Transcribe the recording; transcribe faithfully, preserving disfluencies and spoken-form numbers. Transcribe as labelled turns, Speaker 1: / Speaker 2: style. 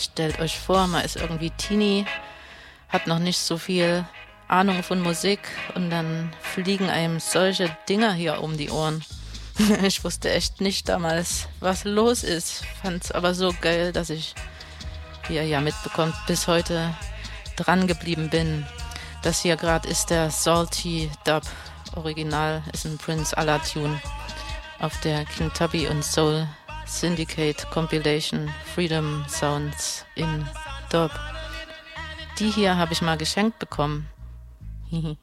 Speaker 1: Stellt euch vor, man ist irgendwie Teenie, hat noch nicht so viel Ahnung von Musik und dann fliegen einem solche Dinger hier um die Ohren. Ich wusste echt nicht damals, was los ist, fand's aber so geil, dass ich, wie ihr ja mitbekommt, bis heute dran geblieben bin. Das hier gerade ist der Salty Dub. Original ist ein Prince à la Tune auf der Kintucky und Soul Syndicate Compilation Freedom Sounds in Dub. Die hier habe ich mal geschenkt bekommen. Hihi.